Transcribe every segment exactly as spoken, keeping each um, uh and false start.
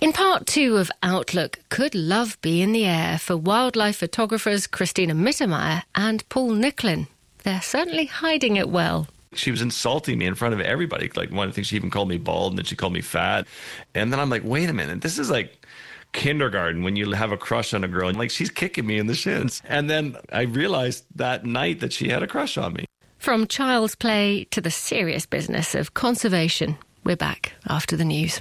In part two of Outlook, could love be in the air for wildlife photographers Christina Mittermeier and Paul Nicklin? They're certainly hiding it well. She was insulting me in front of everybody. Like, one thing, she even called me bald, and then she called me fat. And then I'm like, wait a minute, this is like kindergarten when you have a crush on a girl. And like, she's kicking me in the shins. And then I realized that night that she had a crush on me. From child's play to the serious business of conservation, we're back after the news.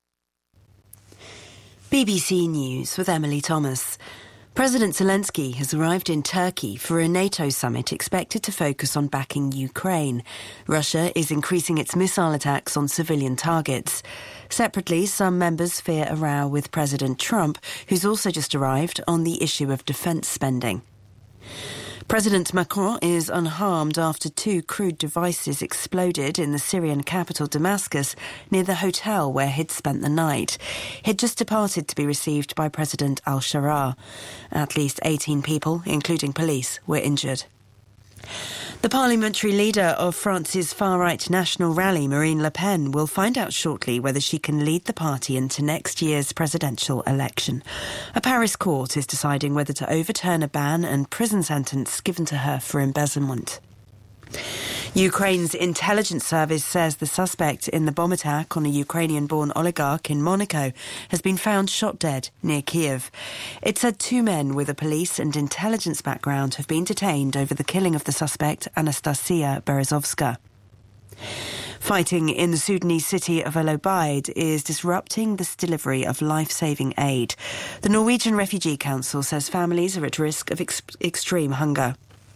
B B C News with Emily Thomas. President Zelensky has arrived in Turkey for a NATO summit expected to focus on backing Ukraine. Russia is increasing its missile attacks on civilian targets. Separately, some members fear a row with President Trump, who's also just arrived, on the issue of defence spending. President Macron is unharmed after two crude devices exploded in the Syrian capital Damascus near the hotel where he'd spent the night. He'd just departed to be received by President al-Sharaa. At least eighteen people, including police, were injured. The parliamentary leader of France's far-right national rally, Marine Le Pen, will find out shortly whether she can lead the party into next year's presidential election. A Paris court is deciding whether to overturn a ban and prison sentence given to her for embezzlement. Ukraine's intelligence service says the suspect in the bomb attack on a Ukrainian-born oligarch in Monaco has been found shot dead near Kiev. It said two men with a police and intelligence background have been detained over the killing of the suspect, Anastasia Berezovska. Fighting in the Sudanese city of El Obeid is disrupting the delivery of life-saving aid. The Norwegian Refugee Council says families are at risk of ex- extreme hunger.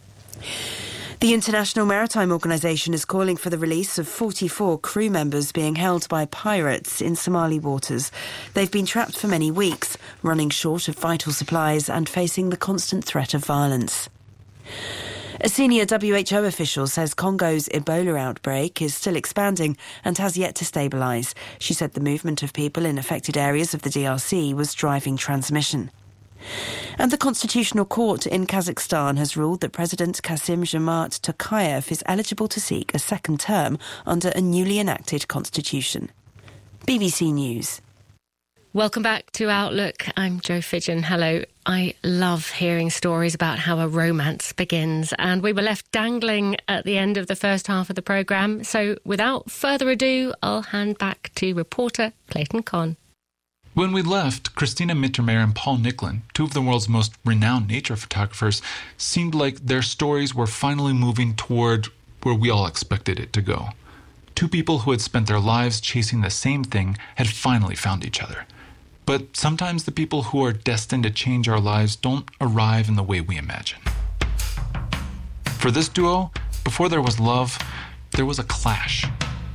The International Maritime Organization is calling for the release of forty-four crew members being held by pirates in Somali waters. They've been trapped for many weeks, running short of vital supplies and facing the constant threat of violence. A senior W H O official says Congo's Ebola outbreak is still expanding and has yet to stabilise. She said the movement of people in affected areas of the D R C was driving transmission. And the Constitutional Court in Kazakhstan has ruled that President Kassym-Jomart Tokayev is eligible to seek a second term under a newly enacted constitution. B B C News. Welcome back to Outlook. I'm Jo Fidgen. Hello. I love hearing stories about how a romance begins, and we were left dangling at the end of the first half of the programme. So without further ado, I'll hand back to reporter Clayton Conn. When we left, Christina Mittermeier and Paul Nicklin, two of the world's most renowned nature photographers, seemed like their stories were finally moving toward where we all expected it to go. Two people who had spent their lives chasing the same thing had finally found each other. But sometimes the people who are destined to change our lives don't arrive in the way we imagine. For this duo, before there was love, there was a clash.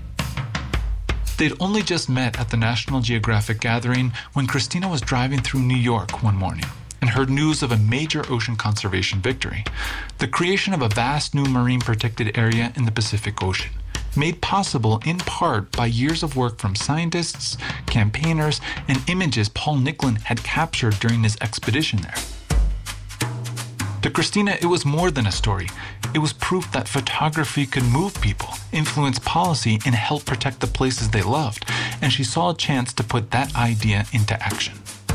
They'd only just met at the National Geographic gathering when Christina was driving through New York one morning and heard news of a major ocean conservation victory, the creation of a vast new marine protected area in the Pacific Ocean, made possible in part by years of work from scientists, campaigners, and images Paul Nicklin had captured during his expedition there. To Christina, it was more than a story. It was proof that photography could move people, influence policy, and help protect the places they loved. And she saw a chance to put that idea into action.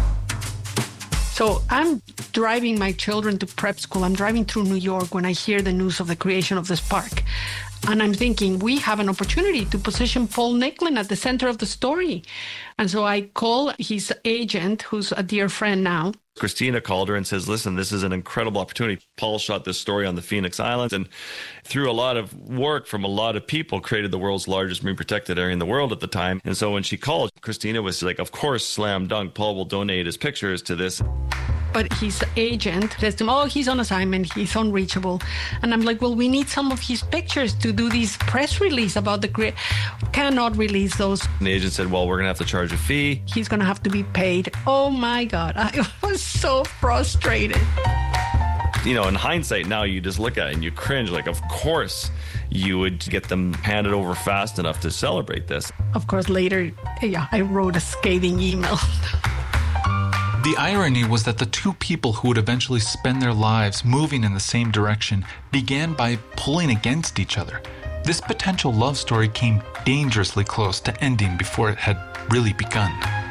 So I'm driving my children to prep school. I'm driving through New York when I hear the news of the creation of this park. And I'm thinking, we have an opportunity to position Paul Nicklin at the center of the story. And so I call his agent, who's a dear friend now. Christina called her and says, listen, this is an incredible opportunity. Paul shot this story on the Phoenix Islands and through a lot of work from a lot of people created the world's largest marine protected area in the world at the time. And so when she called, Christina was like, of course, slam dunk, Paul will donate his pictures to this. But his agent says to him, oh, he's on assignment, he's unreachable. And I'm like, well, we need some of his pictures to do this press release about the cre- cannot release those. And the agent said, well, we're going to have to charge a fee. He's going to have to be paid. Oh, my God. I was so frustrated. You know, in hindsight, now you just look at it and you cringe. Like, of course, you would get them handed over fast enough to celebrate this. Of course, later, yeah, I wrote a scathing email. The irony was that the two people who would eventually spend their lives moving in the same direction began by pulling against each other. This potential love story came dangerously close to ending before it had really begun.